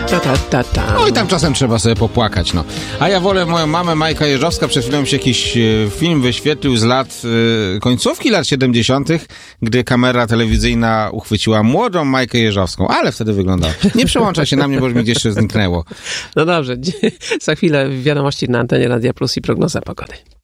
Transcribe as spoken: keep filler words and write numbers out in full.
Ta, ta, ta, ta. No i tam czasem trzeba sobie popłakać, no. A ja wolę moją mamę, Majka Jeżowska. Przed chwilą się jakiś e, film wyświetlił z lat, e, końcówki lat siedemdziesiątych, gdy kamera telewizyjna uchwyciła młodą Majkę Jeżowską, ale wtedy wyglądała. Nie przełącza się na mnie, bo już mi gdzieś jeszcze zniknęło. No dobrze, za chwilę wiadomości na antenie Radia Plus i prognoza pogody.